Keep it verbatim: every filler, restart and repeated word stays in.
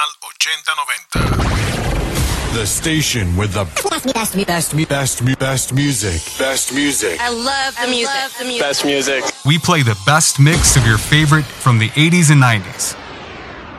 Canal ochenta noventa. The station with the best, best, best, best, best music. Best music. I love the music. Best music. We play the best mix of your favorite from the eighties and nineties.